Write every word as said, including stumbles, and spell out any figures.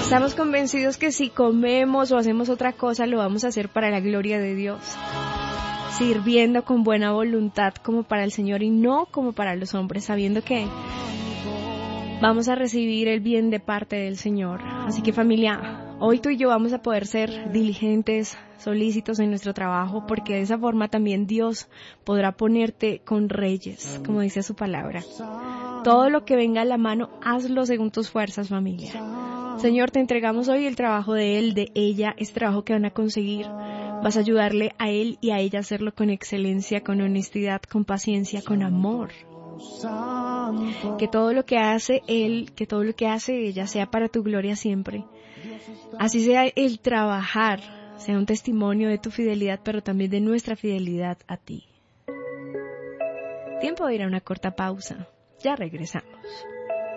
Estamos convencidos que si comemos o hacemos otra cosa, lo vamos a hacer para la gloria de Dios, sirviendo con buena voluntad como para el Señor y no como para los hombres, sabiendo que vamos a recibir el bien de parte del Señor. Así que, familia, hoy tú y yo vamos a poder ser diligentes, solícitos en nuestro trabajo, porque de esa forma también Dios podrá ponerte con reyes, como dice su palabra. Todo lo que venga a la mano, hazlo según tus fuerzas, familia. Señor, te entregamos hoy el trabajo de él, de ella, este trabajo que van a conseguir. Vas a ayudarle a él y a ella a hacerlo con excelencia, con honestidad, con paciencia, con amor. Que todo lo que hace él, que todo lo que hace ella sea para tu gloria siempre. Así sea el trabajar, sea un testimonio de tu fidelidad, pero también de nuestra fidelidad a ti. Tiempo de ir a una corta pausa. Ya regresamos.